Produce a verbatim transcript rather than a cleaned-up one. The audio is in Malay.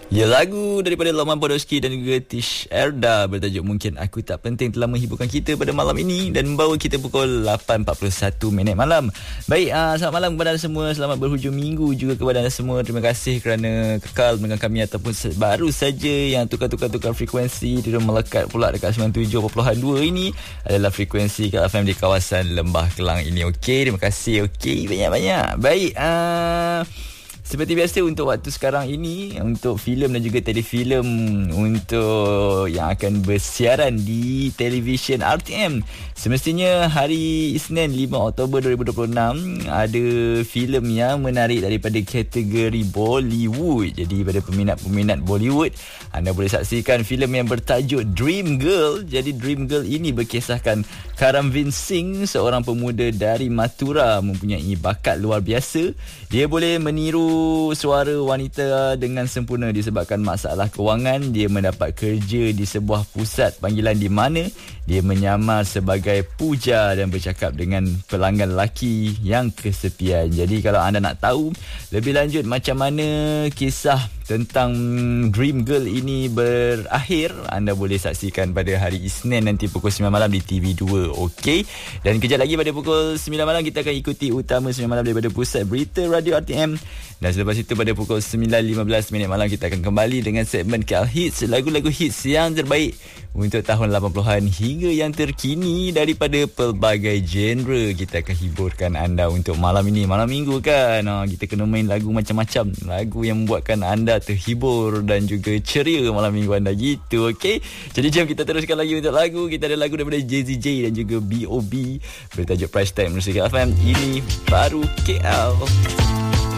Ya, lagu daripada Lokman Podolski dan juga Tish Erda bertajuk Mungkin Aku Tak Penting telah menghiburkan kita pada malam ini dan membawa kita pukul lapan empat puluh satu minit malam. Baik, uh, selamat malam kepada anda semua. Selamat berhujung minggu juga kepada anda semua. Terima kasih kerana kekal dengan kami ataupun baru saja yang tukar-tukar-tukar frekuensi dia melekat pula dekat sembilan puluh tujuh perpuluhan dua ini adalah frekuensi K F M di kawasan Lembah Kelang ini. Okey, terima kasih. Okey, banyak-banyak. Baik, uh, seperti biasa untuk waktu sekarang ini, untuk filem dan juga telefilm untuk yang akan bersiaran di televisyen R T M. Semestinya hari Isnin lima Oktober dua ribu dua puluh enam ada filem yang menarik daripada kategori Bollywood. Jadi pada peminat-peminat Bollywood, anda boleh saksikan filem yang bertajuk Dream Girl. Jadi Dream Girl ini berkisahkan Karamveer Singh, seorang pemuda dari Mathura mempunyai bakat luar biasa. Dia boleh meniru suara wanita dengan sempurna disebabkan masalah kewangan. Dia mendapat kerja di sebuah pusat panggilan di mana dia menyamar sebagai puja dan bercakap dengan pelanggan lelaki yang kesepian. Jadi kalau anda nak tahu lebih lanjut macam mana kisah tentang Dream Girl ini berakhir, anda boleh saksikan pada hari Isnin nanti pukul sembilan malam di T V dua. Okey. Dan kejap lagi pada pukul sembilan malam kita akan ikuti utama sembilan malam daripada Pusat Berita Radio R T M. Dan selepas itu pada pukul sembilan lima belas minit malam kita akan kembali dengan segmen K L Hits, lagu-lagu hits yang terbaik untuk tahun lapan puluhan hingga yang terkini daripada pelbagai genre. Kita akan hiburkan anda untuk malam ini, malam minggu kan. Ha, kita kena main lagu macam-macam, lagu yang membuatkan anda terhibur dan juga ceria malam minggu anda gitu. Okey, jadi jom kita teruskan lagi untuk lagu. Kita ada lagu daripada J Z J dan juga B O B bertajuk Price Tag Musik K F M. Ini baru K L.